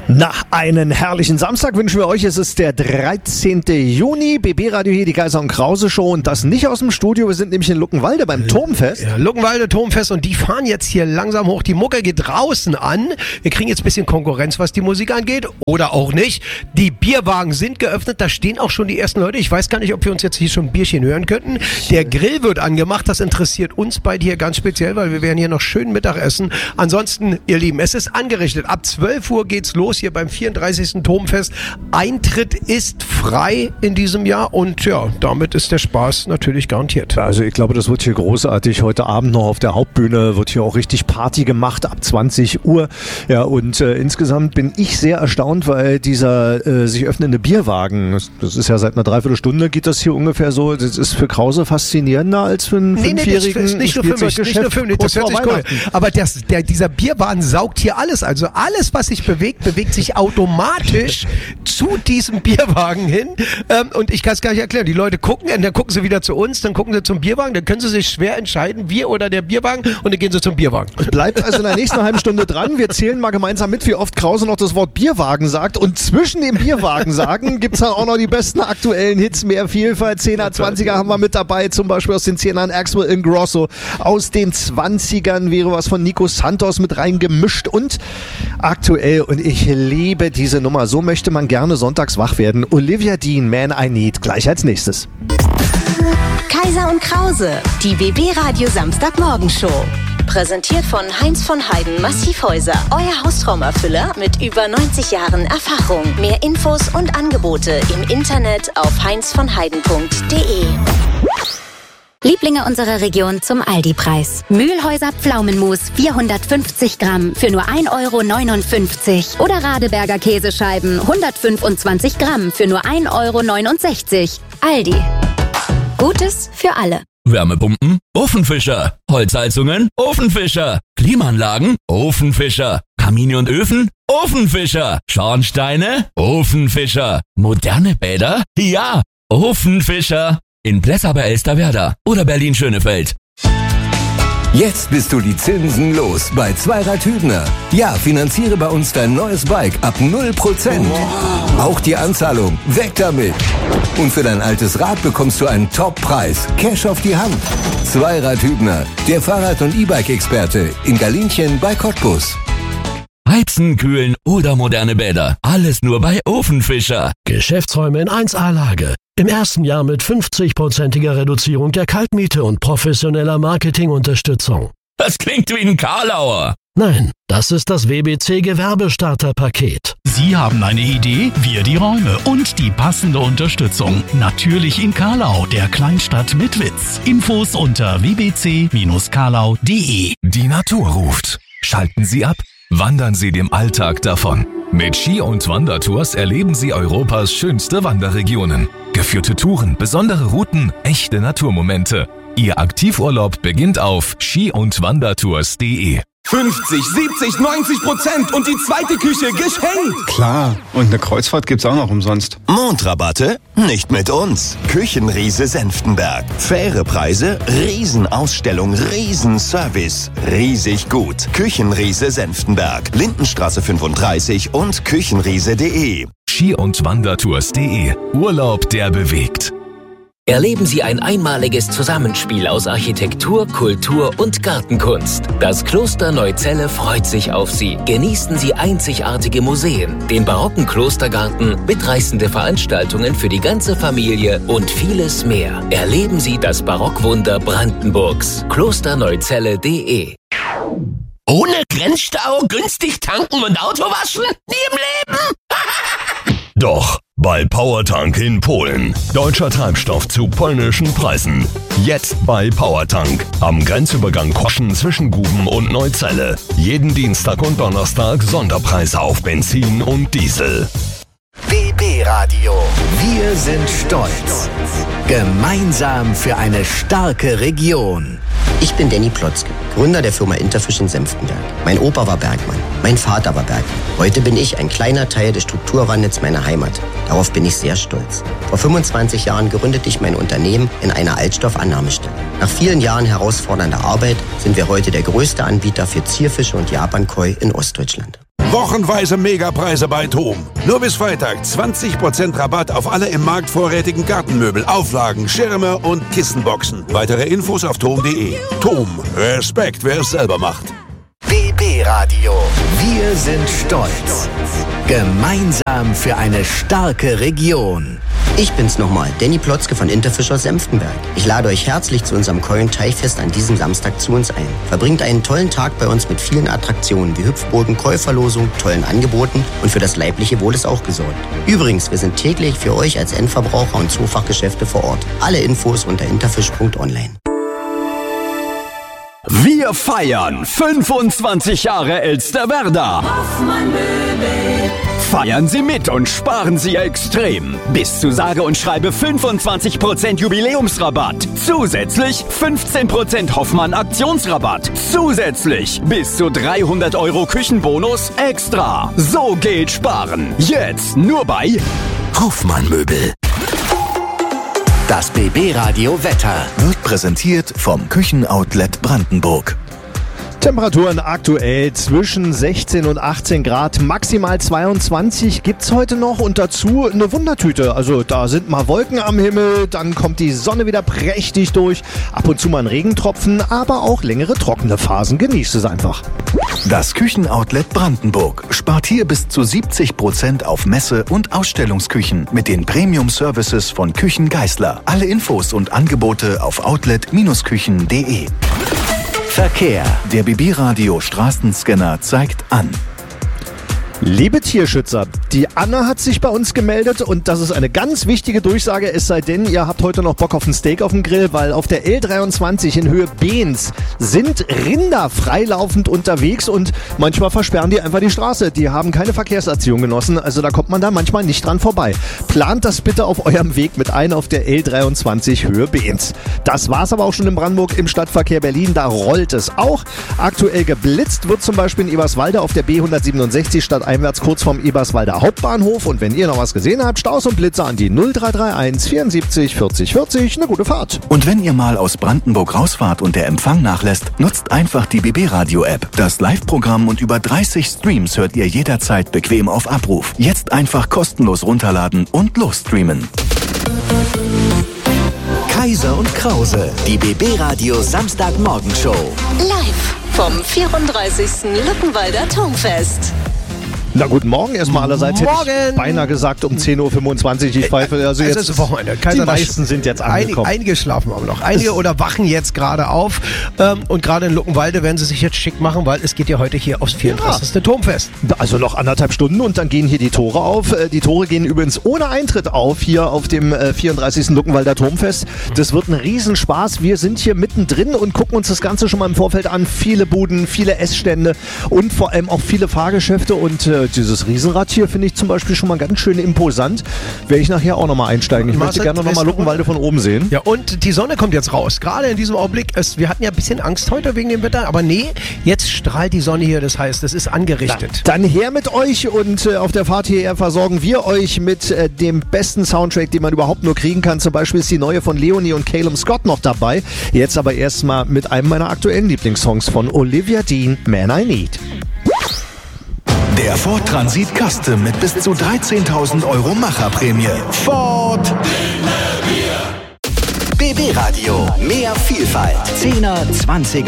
Na, einen herrlichen Samstag wünschen wir euch. Es ist der 13. Juni. BB Radio hier, die Kaiser und Krause Show. Und das nicht aus dem Studio. Wir sind nämlich in Luckenwalde beim Turmfest. Ja, Luckenwalde Turmfest. Und die fahren jetzt hier langsam hoch. Die Mucke geht draußen an. Wir kriegen jetzt ein bisschen Konkurrenz, was die Musik angeht. Oder auch nicht. Die Bierwagen sind geöffnet. Da stehen auch schon die ersten Leute. Ich weiß gar nicht, ob wir uns jetzt hier schon ein Bierchen hören könnten. Der Grill wird angemacht. Das interessiert uns beide hier ganz speziell, weil wir werden hier noch schön Mittag essen. Ansonsten, ihr Lieben, es ist angerichtet. Ab 12 Uhr geht's los hier beim 34. Turmfest. Eintritt ist frei in diesem Jahr und ja, damit ist der Spaß natürlich garantiert. Also ich glaube, das wird hier großartig. Heute Abend noch auf der Hauptbühne wird hier auch richtig Party gemacht ab 20 Uhr. Ja, und insgesamt bin ich sehr erstaunt, weil dieser sich öffnende Bierwagen, das ist ja seit einer Dreiviertelstunde geht das hier ungefähr so, das ist für Krause faszinierender als für einen Fünfjährigen. Nee, nicht nur für mich, das hört sich cool. Aber dieser Bierwagen saugt hier alles, also alles, was sich bewegt sich automatisch zu diesem Bierwagen hin. Und ich kann es gar nicht erklären. Die Leute gucken, dann gucken sie wieder zu uns, dann gucken sie zum Bierwagen, dann können sie sich schwer entscheiden, wir oder der Bierwagen, und dann gehen sie zum Bierwagen. Bleibt also in der nächsten halben Stunde dran. Wir zählen mal gemeinsam mit, wie oft Krause noch das Wort Bierwagen sagt. Und zwischen dem Bierwagen sagen gibt es dann auch noch die besten aktuellen Hits, mehr Vielfalt. 10er, 20er haben wir mit dabei, zum Beispiel aus den 10ern Axwell Ingrosso. Aus den 20ern wäre was von Nico Santos mit reingemischt und aktuell, und ich liebe diese Nummer, so möchte man gerne sonntags wach werden. Olivia Dean, Man I Need, gleich als nächstes. Kaiser und Krause, die BB Radio Samstagmorgenshow. Präsentiert von Heinz von Heiden Massivhäuser. Euer Hausraumerfüller mit über 90 Jahren Erfahrung. Mehr Infos und Angebote im Internet auf heinzvonheiden.de. Lieblinge unserer Region zum Aldi-Preis. Mühlhäuser Pflaumenmus 450 Gramm für nur 1,59 € oder Radeberger Käsescheiben 125 Gramm für nur 1,69 €. Aldi. Gutes für alle. Wärmepumpen? Ofenfischer. Holzheizungen? Ofenfischer. Klimaanlagen? Ofenfischer. Kamine und Öfen? Ofenfischer. Schornsteine? Ofenfischer. Moderne Bäder? Ja, Ofenfischer. In Plessa bei Elsterwerda oder Berlin-Schönefeld. Jetzt bist du die Zinsen los bei Zweirad Hübner. Ja, finanziere bei uns dein neues Bike ab 0%. Wow. Auch die Anzahlung, weg damit. Und für dein altes Rad bekommst du einen Top-Preis. Cash auf die Hand. Zweirad Hübner, der Fahrrad- und E-Bike-Experte in Galinchen bei Cottbus. Heizen, kühlen oder moderne Bäder. Alles nur bei Ofenfischer. Geschäftsräume in 1A-Lage. Im ersten Jahr mit 50%iger Reduzierung der Kaltmiete und professioneller Marketingunterstützung. Das klingt wie ein Karlauer. Nein, das ist das WBC Gewerbestarterpaket. Sie haben eine Idee, wir die Räume und die passende Unterstützung. Natürlich in Karlau, der Kleinstadt mit Witz. Infos unter wbc-karlau.de. Die Natur ruft. Schalten Sie ab. Wandern Sie dem Alltag davon. Mit Ski- und Wandertours erleben Sie Europas schönste Wanderregionen. Geführte Touren, besondere Routen, echte Naturmomente. Ihr Aktivurlaub beginnt auf ski-und-wandertours.de. 50, 70, 90% und die zweite Küche geschenkt. Klar, und eine Kreuzfahrt gibt's auch noch umsonst. Mondrabatte? Nicht mit uns. Küchenriese Senftenberg. Faire Preise, Riesenausstellung, Riesenservice. Riesig gut. Küchenriese Senftenberg. Lindenstraße 35 und küchenriese.de. Ski-und-wandertours.de. Urlaub, der bewegt. Erleben Sie ein einmaliges Zusammenspiel aus Architektur, Kultur und Gartenkunst. Das Kloster Neuzelle freut sich auf Sie. Genießen Sie einzigartige Museen, den barocken Klostergarten, mitreißende Veranstaltungen für die ganze Familie und vieles mehr. Erleben Sie das Barockwunder Brandenburgs. klosterneuzelle.de. Ohne Grenzstau, günstig tanken und Auto waschen? Nie im Leben! Doch, bei PowerTank in Polen. Deutscher Treibstoff zu polnischen Preisen. Jetzt bei PowerTank. Am Grenzübergang Koschen zwischen Guben und Neuzelle. Jeden Dienstag und Donnerstag Sonderpreise auf Benzin und Diesel. BB Radio. Wir sind stolz. Gemeinsam für eine starke Region. Ich bin Danny Plotzke, Gründer der Firma Interfish in Senftenberg. Mein Opa war Bergmann, mein Vater war Bergmann. Heute bin ich ein kleiner Teil des Strukturwandels meiner Heimat. Darauf bin ich sehr stolz. Vor 25 Jahren gründete ich mein Unternehmen in einer Altstoffannahmestelle. Nach vielen Jahren herausfordernder Arbeit sind wir heute der größte Anbieter für Zierfische und Japankoi in Ostdeutschland. Wochenweise Megapreise bei TOM. Nur bis Freitag 20% Rabatt auf alle im Markt vorrätigen Gartenmöbel, Auflagen, Schirme und Kissenboxen. Weitere Infos auf tom.de. TOM. Respekt, wer es selber macht. BB Radio. Wir sind stolz. Gemeinsam für eine starke Region. Ich bin's nochmal, Danny Plotzke von Interfisch aus Senftenberg. Ich lade euch herzlich zu unserem Keulen-Teichfest an diesem Samstag zu uns ein. Verbringt einen tollen Tag bei uns mit vielen Attraktionen wie Hüpfbooten, Käuferlosung, tollen Angeboten und für das leibliche Wohl ist auch gesorgt. Übrigens, wir sind täglich für euch als Endverbraucher und Zoofachgeschäfte vor Ort. Alle Infos unter interfisch.online. Wir feiern 25 Jahre Elsterwerda. Feiern Sie mit und sparen Sie extrem. Bis zu sage und schreibe 25% Jubiläumsrabatt. Zusätzlich 15% Hoffmann Aktionsrabatt. Zusätzlich bis zu 300 € Küchenbonus extra. So geht sparen. Jetzt nur bei Hoffmann Möbel. Das BB Radio Wetter wird präsentiert vom Küchenoutlet Brandenburg. Temperaturen aktuell zwischen 16 und 18 Grad, maximal 22 gibt's heute noch und dazu eine Wundertüte. Also da sind mal Wolken am Himmel, dann kommt die Sonne wieder prächtig durch, ab und zu mal ein Regentropfen, aber auch längere trockene Phasen. Genießt es einfach. Das Küchenoutlet Brandenburg spart hier bis zu 70% auf Messe- und Ausstellungsküchen mit den Premium-Services von Küchen Geissler. Alle Infos und Angebote auf outlet-küchen.de. Verkehr. Der BB Radio Straßenscanner zeigt an. Liebe Tierschützer, die Anna hat sich bei uns gemeldet und das ist eine ganz wichtige Durchsage, es sei denn, ihr habt heute noch Bock auf ein Steak auf dem Grill, weil auf der L23 in Höhe Behns sind Rinder freilaufend unterwegs und manchmal versperren die einfach die Straße. Die haben keine Verkehrserziehung genossen, also da kommt man da manchmal nicht dran vorbei. Plant das bitte auf eurem Weg mit ein auf der L23 Höhe Behns. Das war's aber auch schon in Brandenburg im Stadtverkehr Berlin, da rollt es auch. Aktuell geblitzt wird zum Beispiel in Eberswalde auf der B167 stadteinwärts kurz vorm Eberswalder Hauptbahnhof und wenn ihr noch was gesehen habt, Staus und Blitzer an die 0331 74 40 40, eine gute Fahrt. Und wenn ihr mal aus Brandenburg rausfahrt und der Empfang nachlässt, nutzt einfach die BB Radio App. Das Live-Programm und über 30 Streams hört ihr jederzeit bequem auf Abruf. Jetzt einfach kostenlos runterladen und losstreamen. Kaiser und Krause, die BB Radio Samstagmorgenshow. Live vom 34. Luckenwalder Turmfest. Na guten Morgen erstmal allerseits. Hätte ich beinahe gesagt um 10.25 Uhr. Ich pfeife, also jetzt ist Wochenende. Die meisten sind jetzt angekommen. Einige schlafen aber noch. Einige oder wachen jetzt gerade auf. Und gerade in Luckenwalde werden sie sich jetzt schick machen, weil es geht ja heute hier aufs 34. Turmfest. Also noch 1,5 Stunden und dann gehen hier die Tore auf. Die Tore gehen übrigens ohne Eintritt auf hier auf dem 34. Luckenwalder Turmfest. Das wird ein Riesenspaß. Wir sind hier mittendrin und gucken uns das Ganze schon mal im Vorfeld an. Viele Buden, viele Essstände und vor allem auch viele Fahrgeschäfte und dieses Riesenrad hier finde ich zum Beispiel schon mal ganz schön imposant. Werde ich nachher auch nochmal einsteigen. Ich möchte gerne nochmal Luckenwalde von oben sehen. Ja, und die Sonne kommt jetzt raus. Gerade in diesem Augenblick. Wir hatten ja ein bisschen Angst heute wegen dem Wetter, aber nee, jetzt strahlt die Sonne hier. Das heißt, es ist angerichtet. Dann her mit euch und auf der Fahrt hierher versorgen wir euch mit dem besten Soundtrack, den man überhaupt nur kriegen kann. Zum Beispiel ist die neue von Leonie und Calum Scott noch dabei. Jetzt aber erstmal mit einem meiner aktuellen Lieblingssongs von Olivia Dean, Man I Need. Der Ford Transit Custom mit bis zu 13.000 € Macherprämie. Ford! BB Radio, mehr Vielfalt. 10er, 20er